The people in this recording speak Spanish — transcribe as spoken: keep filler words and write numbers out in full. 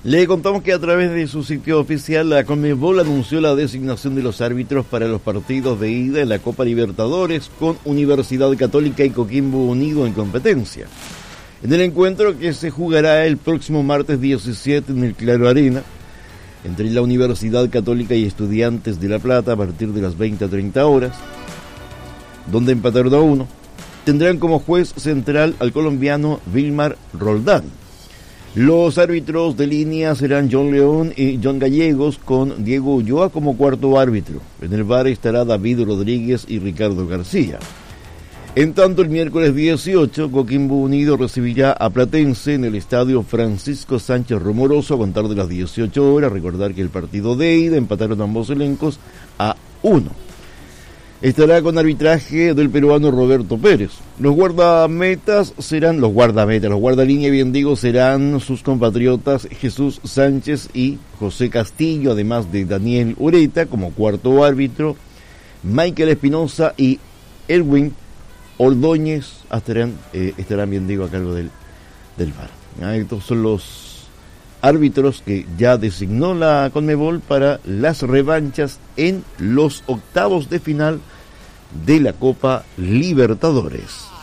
Le contamos que a través de su sitio oficial, la Conmebol anunció la designación de los árbitros para los partidos de ida en la Copa Libertadores con Universidad Católica y Coquimbo Unido en competencia. En el encuentro, que se jugará el próximo martes diecisiete en el Claro Arena, entre la Universidad Católica y Estudiantes de La Plata a partir de las veinte a treinta horas, donde empataron a uno, tendrán como juez central al colombiano Vilmar Roldán. Los árbitros de línea serán John León y John Gallegos, con Diego Ulloa como cuarto árbitro. En el V A R estará David Rodríguez y Ricardo García. En tanto, el miércoles dieciocho, Coquimbo Unido recibirá a Platense en el estadio Francisco Sánchez Romoroso a contar de las dieciocho horas. Recordar que el partido de ida empataron ambos elencos a uno. Estará con arbitraje del peruano Roberto Pérez. Los guardametas serán, los guardametas, los guardalínea, bien digo, serán sus compatriotas Jesús Sánchez y José Castillo, además de Daniel Ureta como cuarto árbitro. Michael Espinosa y Edwin Ordóñez estarán, eh, estarán bien digo, a cargo del, del V A R. Ah, estos son los árbitros que ya designó la Conmebol para las revanchas en los octavos de final de la Copa Libertadores.